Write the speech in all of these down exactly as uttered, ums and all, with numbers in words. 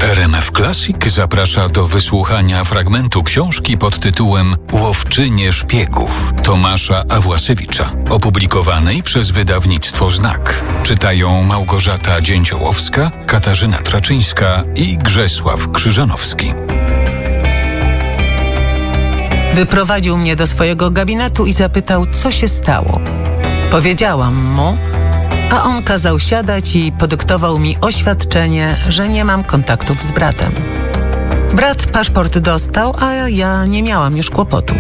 R M F Classic zaprasza do wysłuchania fragmentu książki pod tytułem Łowczynie szpiegów Tomasza Awłasiewicza, opublikowanej przez wydawnictwo Znak. Czytają Małgorzata Dzięciołowska, Katarzyna Traczyńska i Grzesław Krzyżanowski. Wyprowadził mnie do swojego gabinetu i zapytał, co się stało. Powiedziałam mu, a on kazał siadać i podyktował mi oświadczenie, że nie mam kontaktów z bratem. Brat paszport dostał, a ja nie miałam już kłopotów.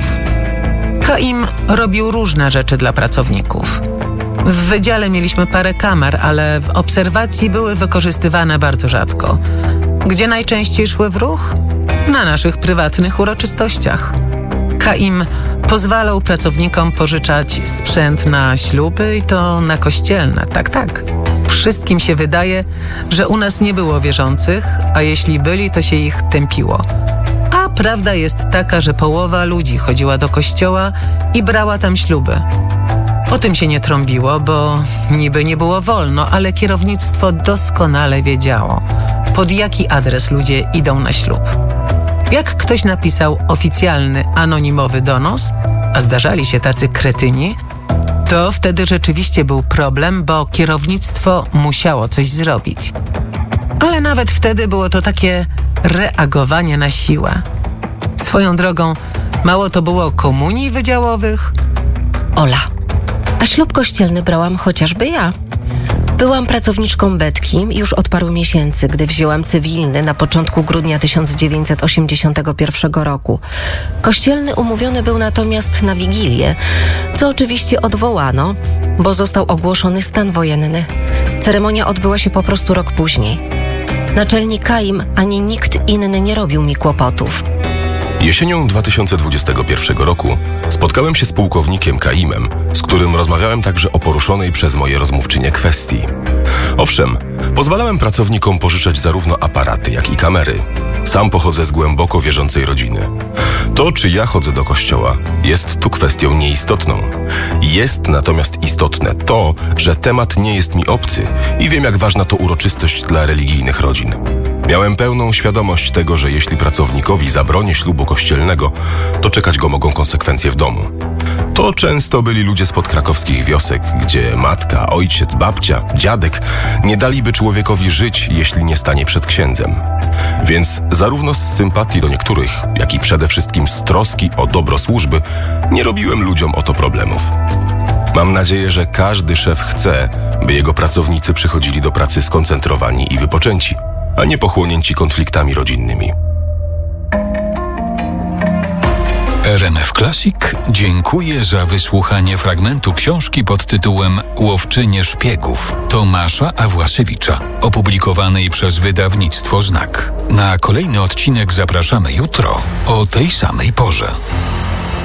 Kaim robił różne rzeczy dla pracowników. W wydziale mieliśmy parę kamer, ale w obserwacji były wykorzystywane bardzo rzadko. Gdzie najczęściej szły w ruch? Na naszych prywatnych uroczystościach. Kaim pozwalał pracownikom pożyczać sprzęt na śluby i to na kościelne. Tak, tak. Wszystkim się wydaje, że u nas nie było wierzących, a jeśli byli, to się ich tępiło. A prawda jest taka, że połowa ludzi chodziła do kościoła i brała tam śluby. O tym się nie trąbiło, bo niby nie było wolno, ale kierownictwo doskonale wiedziało, pod jaki adres ludzie idą na ślub. Jak ktoś napisał oficjalny, anonimowy donos, a zdarzali się tacy kretyni, to wtedy rzeczywiście był problem, bo kierownictwo musiało coś zrobić. Ale nawet wtedy było to takie reagowanie na siłę. Swoją drogą, mało to było komunii wydziałowych. Ola, a ślub kościelny brałam chociażby ja. Byłam pracowniczką Betki już od paru miesięcy, gdy wzięłam cywilny na początku grudnia tysiąc dziewięćset osiemdziesiątego pierwszego roku. Kościelny umówiony był natomiast na Wigilię, co oczywiście odwołano, bo został ogłoszony stan wojenny. Ceremonia odbyła się po prostu rok później. Naczelnik Kaim ani nikt inny nie robił mi kłopotów. Jesienią dwa tysiące dwudziestego pierwszego roku spotkałem się z pułkownikiem Kaimem, z którym rozmawiałem także o poruszonej przez moje rozmówczynie kwestii. Owszem, pozwalałem pracownikom pożyczać zarówno aparaty, jak i kamery. Sam pochodzę z głęboko wierzącej rodziny. To, czy ja chodzę do kościoła, jest tu kwestią nieistotną. Jest natomiast istotne to, że temat nie jest mi obcy i wiem, jak ważna to uroczystość dla religijnych rodzin. Miałem pełną świadomość tego, że jeśli pracownikowi zabronię ślubu kościelnego, to czekać go mogą konsekwencje w domu. To często byli ludzie spod krakowskich wiosek, gdzie matka, ojciec, babcia, dziadek nie daliby człowiekowi żyć, jeśli nie stanie przed księdzem. Więc zarówno z sympatii do niektórych, jak i przede wszystkim z troski o dobro służby, nie robiłem ludziom o to problemów. Mam nadzieję, że każdy szef chce, by jego pracownicy przychodzili do pracy skoncentrowani i wypoczęci, a nie pochłonięci konfliktami rodzinnymi. R M F Classic dziękuję za wysłuchanie fragmentu książki pod tytułem Łowczynie szpiegów Tomasza Awłasiewicza, opublikowanej przez wydawnictwo Znak. Na kolejny odcinek zapraszamy jutro o tej samej porze.